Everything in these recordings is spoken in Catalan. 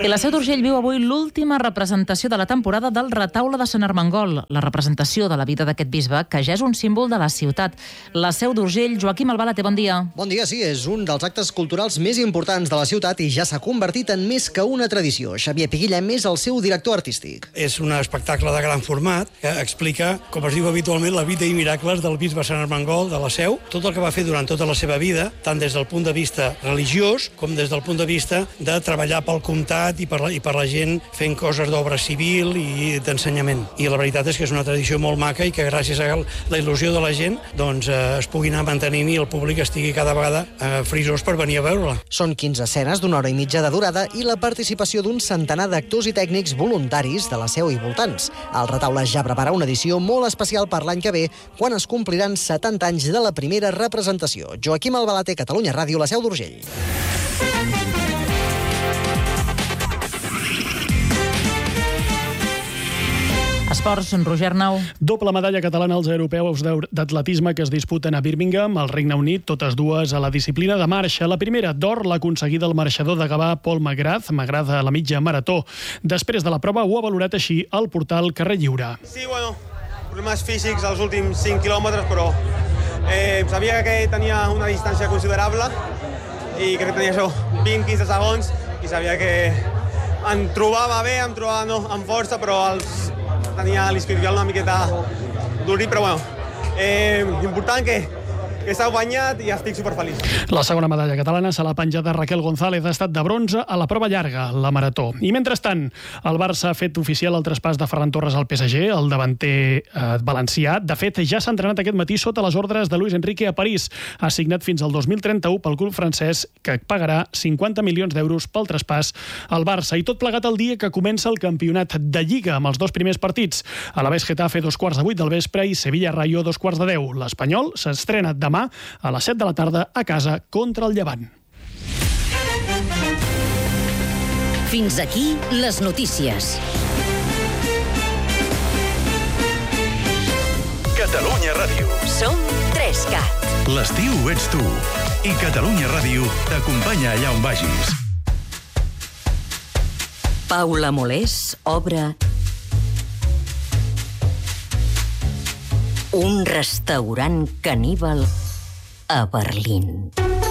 I la Seu d'Urgell viu avui l'última representació de la temporada del Retaule de Sant Ermengol, la representació de la vida d'aquest bisbe, que ja és un símbol de la ciutat. La Seu d'Urgell, Joaquim Albalate, bon dia. Bon dia, sí, és un dels actes culturals més importants de la ciutat i ja s'ha convertit en més que una tradició. Xavier Piguillem és el seu director artístic. És un espectacle de gran format que explica, com es diu habitualment, la vida i miracles del bisbe Sant Ermengol de la Seu, tot el que va fer durant tota la seva vida, tant des del punt de vista religiós com des del punt de vista de treballar pel comtat i per la gent fent coses d'obra civil i d'ensenyament. I la veritat és que és una tradició molt maca i que gràcies a la il·lusió de la gent doncs, es pugui anar mantenint i el públic estigui cada vegada frisós per venir a veure-la. Són 15 escenes d'una hora i mitja de durada i la participació d'un centenar d'actors i tècnics voluntaris de la Seu i voltants. El Retaule ja prepara una edició molt especial per l'any que ve, quan es compliran 70 anys de la primera representació. Joaquim Albalate, Catalunya Ràdio, la Seu d'Urgell. Esports, Roger Arnau. Doble medalla catalana als europeus d'atletisme que es disputen a Birmingham, al Regne Unit, totes dues a la disciplina de marxa. La primera d'or l'ha aconseguida el marxador de Gavà Pol McGrath a la mitja marató. Després de la prova ho ha valorat així el portal Carrer Lliure. Sí, bueno, problemes físics als últims 5 quilòmetres, però sabia que tenia una distància considerable i crec que tenia això, 20-15 segons, i sabia que em trobava bé, em trobava no, amb força, però tenia l'isquiotibial una miqueta durit, però bueno, important que s'ha guanyat i estic superfeliç. La segona medalla catalana se l'ha penjat a Raquel González, ha estat de bronze a la prova llarga, la marató. I mentrestant, el Barça ha fet oficial el traspàs de Ferran Torres al PSG, el davanter valencià. De fet, ja s'ha entrenat aquest matí sota les ordres de Luis Enrique a París. Ha signat fins al 2031 pel club francès, que pagarà 50 milions d'euros pel traspàs al Barça. I tot plegat el dia que comença el campionat de Lliga amb els dos primers partits. A la vez Getafe 2:15 del vespre i Sevilla Rayo 2:10. L'Espanyol s'estrena demà a les 7 de la tarda a casa contra el Llevant. Fins aquí les notícies. Catalunya Ràdio. Som 3CAT. L'estiu ets tu. I Catalunya Ràdio t'acompanya allà on vagis. Paula Molés obre un restaurant caníbal a Berlín.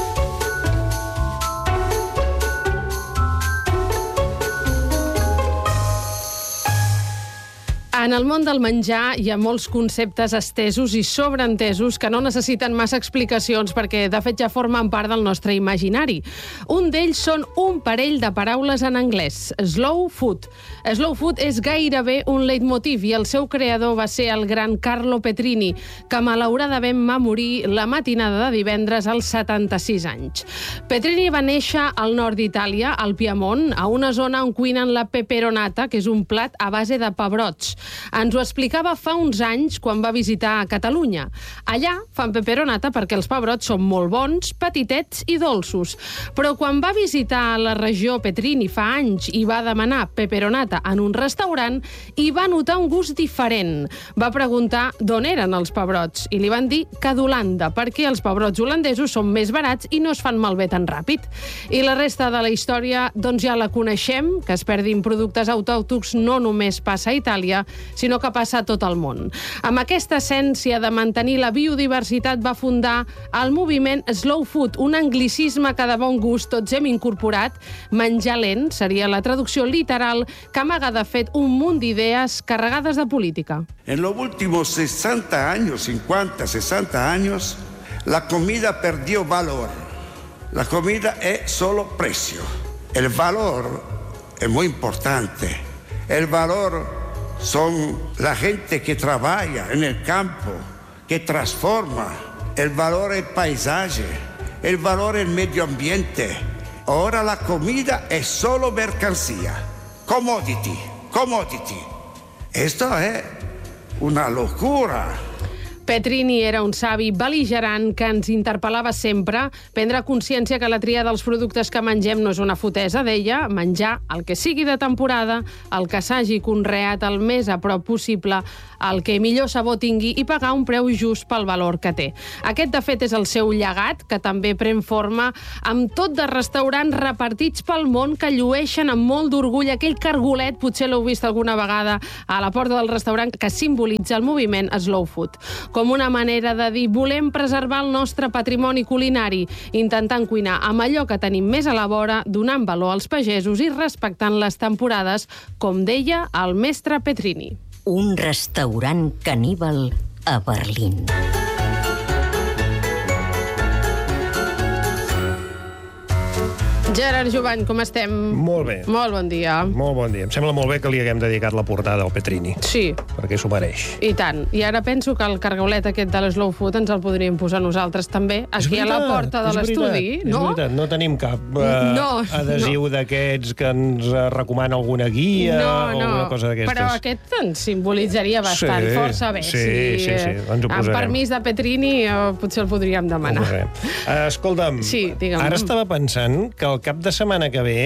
En el món del menjar hi ha molts conceptes estesos i sobreentesos que no necessiten massa explicacions perquè, de fet, ja formen part del nostre imaginari. Un d'ells són un parell de paraules en anglès, slow food. Slow food és gairebé un leitmotiv i el seu creador va ser el gran Carlo Petrini, que malauradament va morir la matinada de divendres als 76 anys. Petrini va néixer al nord d'Itàlia, al Piemont, a una zona on cuinen la peperonata, que és un plat a base de pebrots. Ens ho explicava fa uns anys quan va visitar Catalunya. Allà fan peperonata perquè els pebrots són molt bons, petitets i dolços. Però quan va visitar la regió Petrini fa anys i va demanar peperonata en un restaurant, hi va notar un gust diferent. Va preguntar d'on eren els pebrots i li van dir que d'Holanda, perquè els pebrots holandesos són més barats i no es fan malbé tan ràpid. I la resta de la història doncs ja la coneixem, que es perdin productes autòctons no només passa a Itàlia, sinó que passa a tot el món. Amb aquesta essència de mantenir la biodiversitat va fundar el moviment Slow Food, un anglicisme que de bon gust tots hem incorporat. Menjar lent seria la traducció literal que amaga de fet un munt d'idees carregades de política. En los últimos 60 años, 50, 60 años, la comida perdió valor. La comida es solo precio. El valor es muy importante. El valor son la gente que trabaja en el campo, que transforma. El valor es el paisaje, el valor es el medio ambiente. Ahora la comida es solo mercancía, commodity. Esto es una locura. Petrini era un savi bel·ligerant que ens interpel·lava sempre. Prendre consciència que la tria dels productes que mengem no és una fotesa, deia, menjar el que sigui de temporada, el que s'hagi conreat el més a prop possible, el que millor sabor tingui i pagar un preu just pel valor que té. Aquest, de fet, és el seu llegat, que també pren forma amb tot de restaurants repartits pel món que llueixen amb molt d'orgull aquell cargolet, potser l'heu vist alguna vegada a la porta del restaurant, que simbolitza el moviment Slow Food. Com una manera de dir, volem preservar el nostre patrimoni culinari, intentant cuinar amb allò que tenim més a la vora, donant valor als pagesos i respectant les temporades, com deia el mestre Petrini. Un restaurant caníbal a Berlín. Gerard Jovany, com estem? Molt bé. Molt bon dia. Molt bon dia. Em sembla molt bé que li haguem dedicat la portada al Petrini. Sí. Perquè s'ho mereix. I tant. I ara penso que el cargolet aquest de l'Slow Food ens el podríem posar nosaltres també, aquí a la porta de l'estudi. No? És veritat, no tenim cap adhesiu d'aquests que ens recomana alguna guia o alguna cosa d'aquestes. Però aquest ens simbolitzaria bastant, força bé. Sí. Ens ho posarem. Amb permís de Petrini potser el podríem demanar. Escolta'm, digue'm. Ara estava pensant que el cap de setmana que ve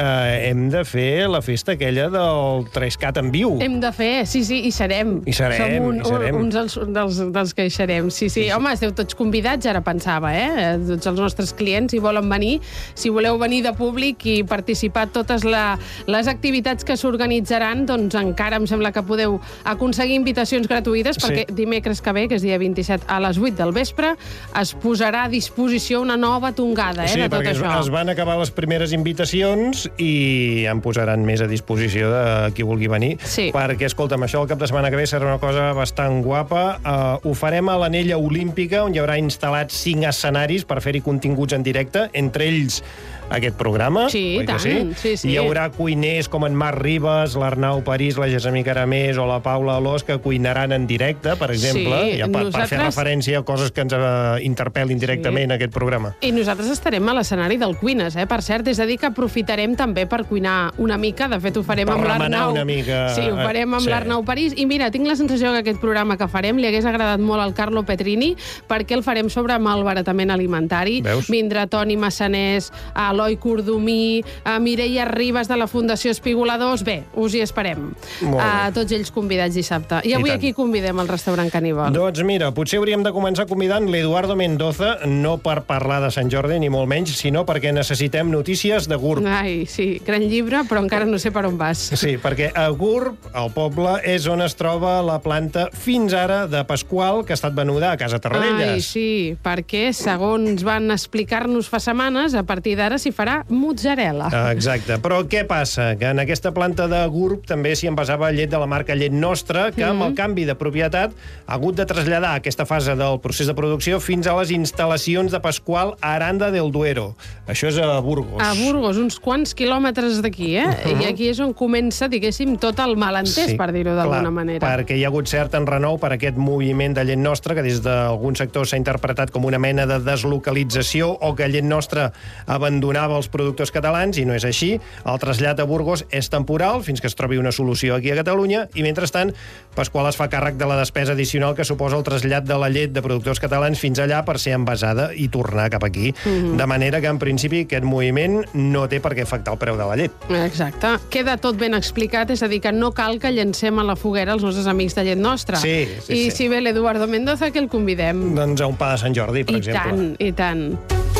hem de fer la festa aquella del 3CAT en viu. Hem de fer, sí, hi serem. Som uns dels que hi serem. Sí. Home, esteu tots convidats, ara pensava, tots els nostres clients, si volen venir, si voleu venir de públic i participar en totes les activitats que s'organitzaran, doncs encara em sembla que podeu aconseguir invitacions gratuïtes, perquè dimecres que ve, que és dia 27, a les 8 del vespre, es posarà a disposició una nova tongada de tot això. Sí, perquè es van acabar les primeres invitacions i en posaran més a disposició de qui vulgui venir. Sí. Perquè, escolta'm, això el cap de setmana que ve serà una cosa bastant guapa. Ho farem a l'Anella Olímpica, on hi haurà instal·lats 5 escenaris per fer-hi continguts en directe, entre ells aquest programa. Sí, tant. Sí. Hi haurà cuiners com en Marc Ribas, l'Arnau París, la Gessamí Caramés o la Paula Alós, que cuinaran en directe, per exemple, per fer referència a coses que ens interpel·lin directament en aquest programa. I nosaltres estarem a l'escenari del Cuines, per cert, és a dir, que aprofitarem també per cuinar una mica. De fet, ho farem amb l'Arnau. Sí, ho farem amb l'Arnau París. I mira, tinc la sensació que aquest programa que farem li hagués agradat molt al Carlo Petrini, perquè el farem sobre malbaratament alimentari. Vindrà Toni Massanés, Eloi Cordomí, Mireia Ribas de la Fundació Espigoladors. Bé, us hi esperem. Tots ells convidats dissabte. I avui aquí convidem al restaurant caníbal. Doncs mira, potser hauríem de començar convidant l'Eduardo Mendoza, no per parlar de Sant Jordi, ni molt menys, sinó perquè necessitem notícies de Gurb. Ai, sí, gran llibre, però encara no sé per on vas. Sí, perquè a Gurb, al poble, és on es troba la planta fins ara de Pasqual, que ha estat venuda a Casa Tarradellas. Ai, sí, perquè, segons van explicar-nos fa setmanes, a partir d'ara s'hi farà mozzarella. Exacte, però què passa? Que en aquesta planta de Gurb també s'hi envasava llet de la marca Llet Nostra, que amb el canvi de propietat ha hagut de traslladar aquesta fase del procés de producció fins a les instal·lacions de Pasqual a Aranda del Duero. Això és a Burgos. A Burgos, uns quants quilòmetres d'aquí, I aquí és on comença, diguéssim, tot el malentès, per dir-ho d'alguna manera. Perquè hi ha hagut cert enrenou per aquest moviment de Llet Nostra, que des d'alguns sectors s'ha interpretat com una mena de deslocalització o que Llet Nostra abandonava els productors catalans, i no és així. El trasllat a Burgos és temporal, fins que es trobi una solució aquí a Catalunya, i mentrestant Pasqual es fa càrrec de la despesa addicional que suposa el trasllat de la llet de productors catalans fins allà per ser envasada i tornar cap aquí. De manera que, en principi, aquest moviment no té per què afectar el preu de la llet. Exacte. Queda tot ben explicat, és a dir, que no cal que llancem a la foguera els nostres amics de Llet Nostra. Sí. I si ve l'Eduardo Mendoza, que el convidem. Doncs a un pa de Sant Jordi, per exemple. I tant.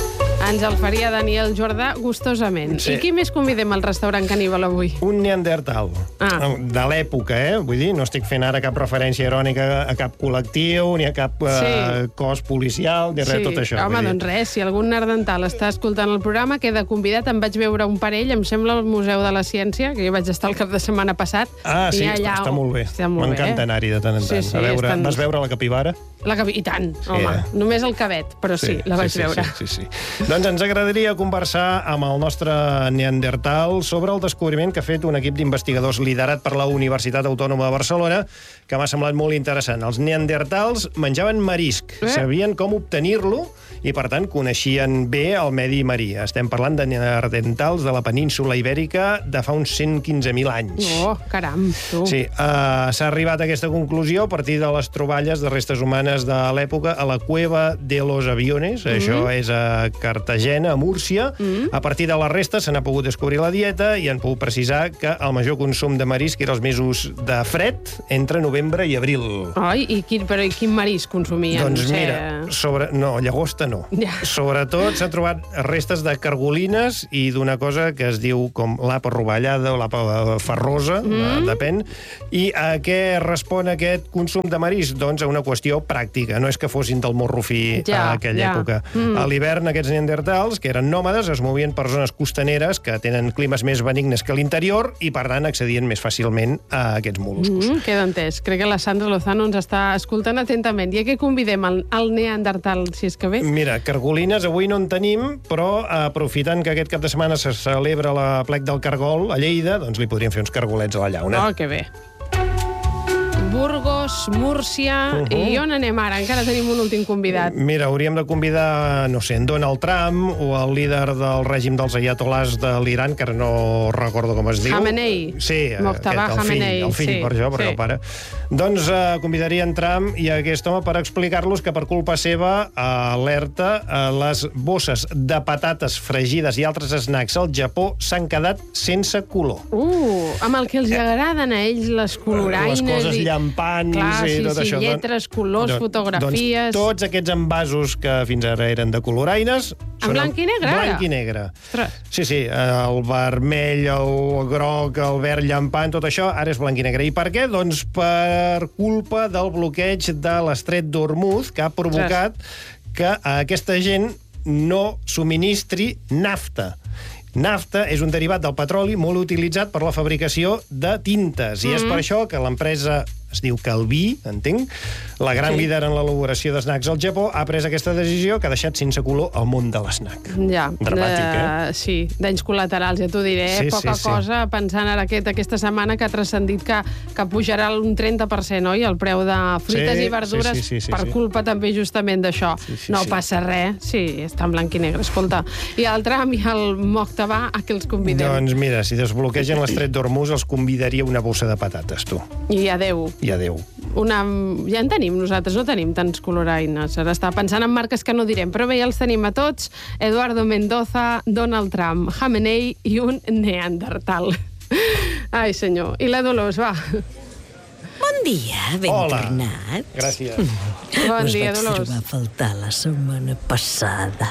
Ens el faria Daniel Jordà gustosament. I qui més convidem al restaurant caníbal avui? Un neandertal. De l'època, Vull dir, no estic fent ara cap referència irònica a cap col·lectiu, ni a cap cos policial, ni res, tot això. Home, doncs res, si algun neandertal està escoltant el programa, queda convidat. Em vaig veure un parell, em sembla, al Museu de la Ciència, que jo vaig estar el cap de setmana passat. Sí, està molt bé. M'encanta anar-hi de tant en tant. Vas veure la capibara? I tant, home. Només el cabet, però sí, la vaig veure. Sí. Doncs ens agradaria conversar amb el nostre Neandertal sobre el descobriment que ha fet un equip d'investigadors liderat per la Universitat Autònoma de Barcelona, que m'ha semblat molt interessant. Els neandertals menjaven marisc, sabien com obtenir-lo i, per tant, coneixien bé el medi marí. Estem parlant de neandertals de la península Ibèrica de fa uns 115.000 anys. Oh, caram, tu. Sí, s'ha arribat a aquesta conclusió a partir de les troballes de restes humanes de l'època a la Cueva de los Aviones, això és a Cartagena, a Múrcia. A partir de les restes se n'ha pogut descobrir la dieta i han pogut precisar que el major consum de marisc era els mesos de fred, entre novembre i abril. Ai, i quin marisc consumien? Doncs mira, no, llagosta no. Ja. Sobretot s'han trobat restes de cargolines i d'una cosa que es diu com l'apa rovellada o l'apa ferrosa, depèn. I a què respon aquest consum de marisc? Doncs a una qüestió pràctica. No és que fossin del morro fi a aquella època. A l'hivern, aquests neandertals, que eren nòmades, es movien per zones costaneres que tenen climes més benignes que l'interior i, per tant, accedien més fàcilment a aquests moluscos. Queda entès. Crec que la Sandra Lozano ens està escoltant atentament. I a què convidem el neandertal, si és que ve? Mira, cargolines avui no en tenim, però aprofitant que aquest cap de setmana se celebra la plec del Cargol a Lleida, doncs li podríem fer uns cargolets a la llauna. Oh, que bé. Burgos, Múrcia... I on anem ara? Encara tenim un últim convidat. Mira, hauríem de convidar, no sé, en Donald Trump o el líder del règim dels ayatolás de l'Iran, que ara no recordo com es diu. Khamenei. Sí, Mojtaba Khamenei. El fill, per això, perquè el pare. Doncs convidaria en Trump i aquest home per explicar-los que per culpa seva alerta les bosses de patates fregides i altres snacks al Japó s'han quedat sense color. Amb el que els agraden a ells les coloraines. Les coses llampants i tot això. Lletres, colors, fotografies... Doncs tots aquests envasos que fins ara eren de coloraines... En blanc i negre, ara? Blanc i negre. Sí, el vermell, el groc, el verd llampant, tot això, ara és blanc i negre. I per què? Doncs per culpa del bloqueig de l'estret d'Hormuz, que ha provocat que aquesta gent no subministri nafta. Nafta és un derivat del petroli molt utilitzat per la fabricació de tintes. I és per això que l'empresa, es diu Calbí, entenc, la gran líder en l'elaboració d'snacks al Japó, ha pres aquesta decisió que ha deixat sense color el món de l'esnac. Ja. Dramàtic, Sí, danys col·laterals, ja t'ho diré. Poca cosa, pensant ara aquesta setmana que ha transcendit que pujarà un 30%, oi? El preu de fruites i verdures per culpa també justament d'això. No passa res. Sí, està en blanc i negre. Escolta, i el Trump i el Mojtaba, a què els convidem? Doncs mira, si desbloquegen l'estret d'Hormuz els convidaria una bossa de patates, tu. I adeu. I adeu. Ja en tenim nosaltres, no tenim tants coloraines. Ara està pensant en marques que no direm, però bé, ja els tenim a tots. Eduardo Mendoza, Donald Trump, Khamenei i un neandertal. Ai, senyor. I la Dolors, va. Bon dia, ben tornat. Gràcies. Bon dia, Dolors. Us vaig trobar a faltar la setmana passada.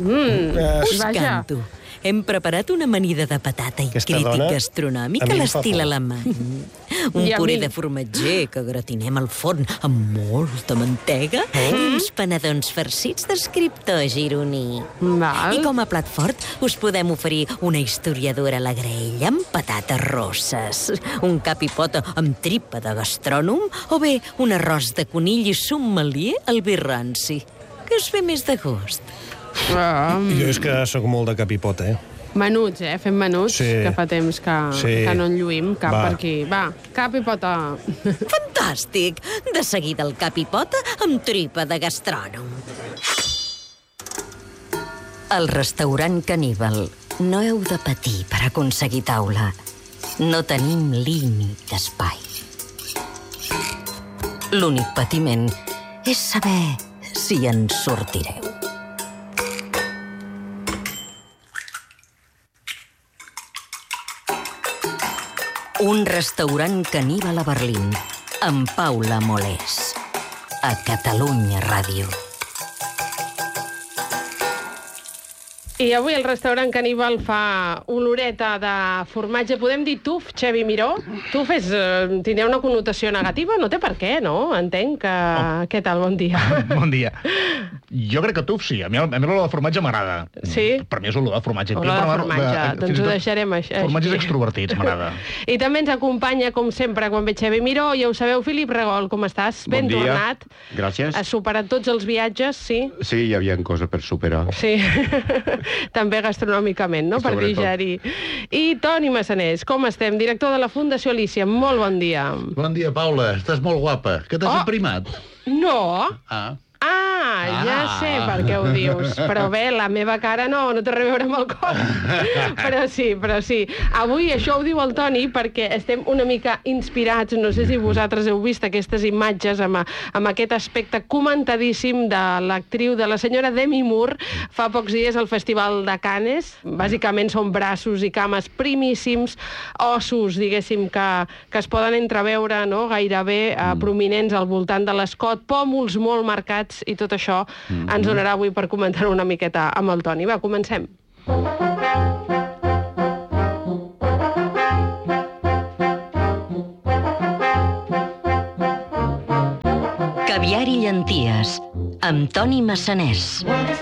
Buscant-ho. Hem preparat una amanida de patata i crític gastronòmic a l'estil alemany. Un puré de formatger que gratinem al forn amb molta mantega i uns panadons farcits d'escriptor gironí. I com a plat fort us podem oferir una historiadora a la graella amb patates rosses, un cap i pota amb tripa de gastrònom o bé un arròs de conill i sommelier al vi ranci. Què us ve més de gust? Jo és que sóc molt de cap i pota, Menuts, fem menuts, que fa temps que no en lluïm cap per aquí. Va, cap i pota. Fantàstic! De seguida el cap i pota amb tripa de gastrònom. Al restaurant Caníbal no heu de patir per aconseguir taula. No tenim límit d'espai. L'únic patiment és saber si en sortireu. Un restaurant caníbal a Berlín, amb Paula Molés, a Catalunya Ràdio. I avui el restaurant Caníbal fa oloreta de formatge. Podem dir tuf, Xevi Miró? Tuf tindria una connotació negativa? No té per què, no? Entenc que... Què tal? Bon dia. Bon dia. Jo crec que tuf sí. A mi l'olor de formatge m'agrada. Sí? Per mi és olor de formatge. Olor de formatge. Doncs ho deixarem així. Formatges extrovertits, m'agrada. I també ens acompanya, com sempre, quan ve Xevi Miró. Ja ho sabeu, Filip Regol, com estàs? Ben tornat. Gràcies. Has superat tots els viatges, sí? Sí, hi havia coses per superar. Sí. També gastronòmicament, no? Per digerir. I Toni Massanés, com estem? Director de la Fundació Alícia, molt bon dia. Bon dia, Paula. Estàs molt guapa. Que t'has imprimat? No. Ah, ja sé per què ho dius. Però bé, la meva cara no té res a veure amb el cor. Però sí. Avui això ho diu el Toni perquè estem una mica inspirats. No sé si vosaltres heu vist aquestes imatges amb aquest aspecte comentadíssim de l'actriu, de la senyora Demi Moore, fa pocs dies al Festival de Cannes. Bàsicament són braços i cames primíssims, ossos, diguéssim, que es poden entreveure, no? Gairebé prominents al voltant de l'escot, pòmuls molt marcats, i tot això ens donarà avui per comentar una miqueta amb el Toni. Va, comencem. Caviar i llenties, amb Toni Massanés.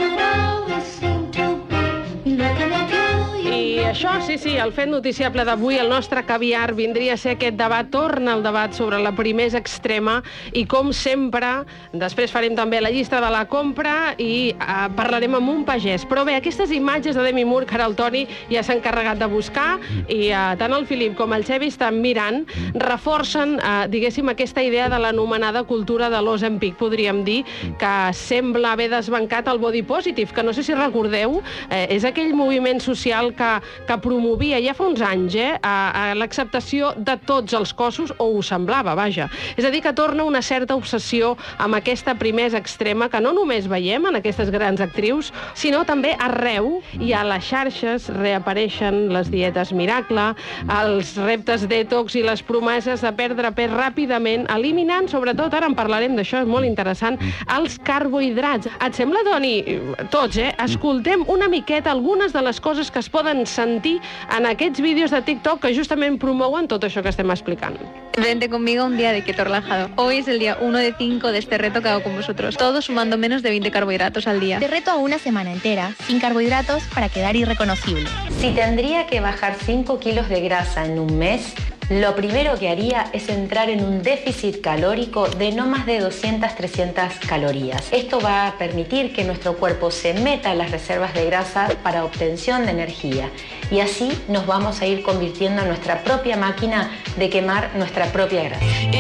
I això, sí, el fet noticiable d'avui, el nostre caviar, vindria a ser aquest debat, torna el debat sobre la primesa extrema i, com sempre, després farem també la llista de la compra i parlarem amb un pagès. Però bé, aquestes imatges de Demi Moore que ara el Toni ja s'ha encarregat de buscar i tant el Filip com el Xevi estan mirant, reforcen, diguéssim, aquesta idea de l'anomenada cultura de l'Ozempic, podríem dir, que sembla haver desbancat el body positive, que no sé si recordeu, és aquell moviment social que promovia ja fa uns anys l'acceptació de tots els cossos, o ho semblava, vaja. És a dir, que torna una certa obsessió amb aquesta primesa extrema que no només veiem en aquestes grans actrius, sinó també arreu, i a les xarxes reapareixen les dietes miracle, els reptes detox i les promeses de perdre pes ràpidament, eliminant, sobretot, ara en parlarem d'això, és molt interessant, els carbohidrats. Et sembla, Toni, tots, escoltem una miqueta algunes de les coses que es poden sentir en aquests vídeos de TikTok que justament promouen tot això que estem explicant. Vente conmigo un día de keto relajado. Hoy es el día 1 de 5 de este reto que hago con vosotros. Todo sumando menos de 20 carbohidratos al día. Te reto a una semana entera, sin carbohidratos, para quedar irreconocible. Si tendría que bajar 5 kilos de grasa en un mes, lo primero que haría es entrar en un déficit calórico de no más de 200-300 calorías. Esto va a permitir que nuestro cuerpo se meta en las reservas de grasa para obtención de energía. Y así nos vamos a ir convirtiendo en nuestra propia máquina de quemar nuestra propia grasa.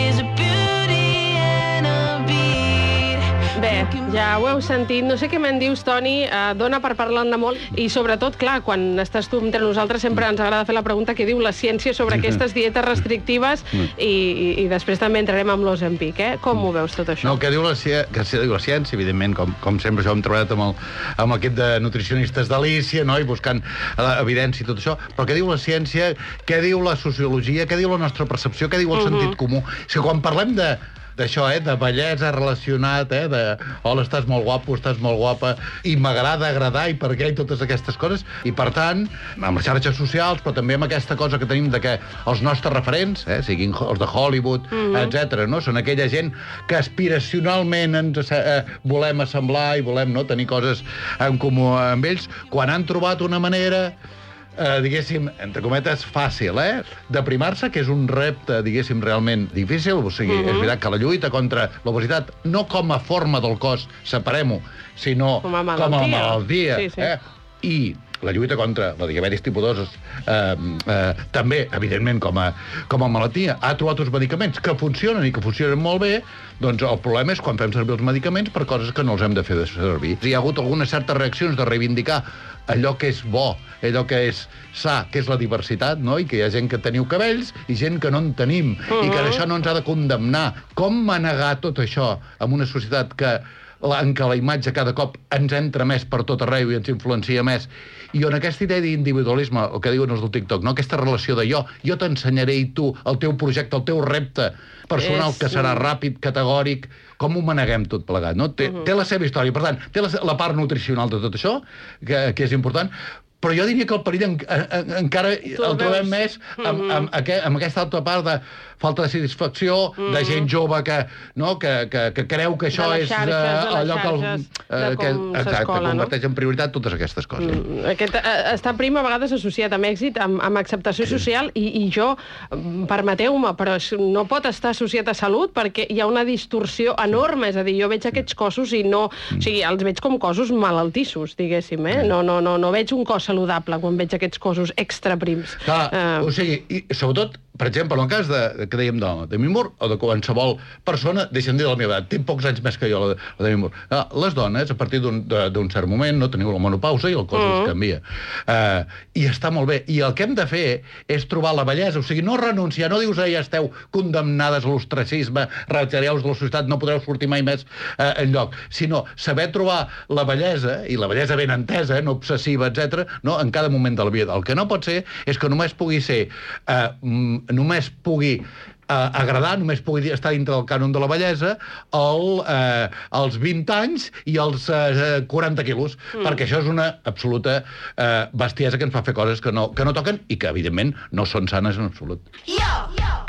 Bé, ja ho heu sentit. No sé què me'n dius, Toni, dona per parlar-ne molt i, sobretot, clar, quan estàs tu entre nosaltres sempre ens agrada fer la pregunta què diu la ciència sobre aquestes dietes restrictives i després també entrarem amb l'Ozempic, Com ho veus tot això? No, què diu la ciència, evidentment, com sempre jo hem treballat amb l'equip de nutricionistes d'Alícia, no? I buscant evidència i tot això, però què diu la ciència, què diu la sociologia, què diu la nostra percepció, què diu el sentit comú? És que quan parlem d'això, de bellesa relacionat, hola, estàs molt guapo, estàs molt guapa, i m'agrada agradar, i per què, i totes aquestes coses. I, per tant, amb les xarxes socials, però també amb aquesta cosa que tenim de que els nostres referents, siguin els de Hollywood, etc., no? Són aquella gent que aspiracionalment ens volem assemblar i volem tenir coses en comú amb ells, quan han trobat una manera diguéssim, entre cometes, fàcil, d'aprimar-se, que és un repte, diguéssim, realment difícil. O sigui, és veritat que la lluita contra l'obesitat, no com a forma del cos, separem-ho, sinó com a malaltia. I la lluita contra la diabetis tipus 2 també, evidentment, com a malaltia, ha trobat uns medicaments que funcionen i que funcionen molt bé. Doncs el problema és quan fem servir els medicaments per coses que no els hem de fer servir. Hi ha hagut algunes certes reaccions de reivindicar allò que és bo, allò que és sa, que és la diversitat, no? I que hi ha gent que teniu cabells i gent que no en tenim, i que això no ens ha de condemnar. Com manegar tot això en una societat que en què la imatge cada cop ens entra més per tot arreu i ens influencia més, i on aquesta idea d'individualisme, el que diuen els del TikTok, no? Aquesta relació de jo t'ensenyaré i tu, el teu projecte, el teu repte personal que serà ràpid, categòric, com ho maneguem tot plegat, no? Té la seva història, per tant, té la part nutricional de tot això, que és important, però jo diria que el perill encara el trobem més amb aquesta altra part de falta de satisfacció, de gent jove que creu que això és allò que converteix en prioritat totes aquestes coses. Està prim a vegades associat amb èxit, amb acceptació social, i jo, permeteu-me, però no pot estar associat a salut perquè hi ha una distorsió enorme, és a dir, jo veig aquests cossos i no... O sigui, els veig com cossos malaltissos, diguéssim, eh? No veig un cos saludable quan veig aquests cossos extraprims. Clar, o sigui, i sobretot, per exemple, en el cas que dèiem de mi Moore, o de qualsevol persona, deixa'm dir de la meva edat, té pocs anys més que jo, la de mi Moore. Les dones, a partir d'un cert moment, no teniu la menopausa i el cos es canvia. I està molt bé. I el que hem de fer és trobar la bellesa, o sigui, no renunciar, no dius, ja esteu condemnades a l'ostracisme, retireu de la societat, no podreu sortir mai més enlloc, sinó saber trobar la bellesa, i la bellesa ben entesa, no obsessiva, etc., no? En cada moment de la vida. El que no pot ser és que només pugui ser només pugui agradar, només pugui estar dintre del cànon de la bellesa als 20 anys i als 40 quilos, perquè això és una absoluta bestiesa que ens fa fer coses que no toquen i que, evidentment, no són sanes en absolut.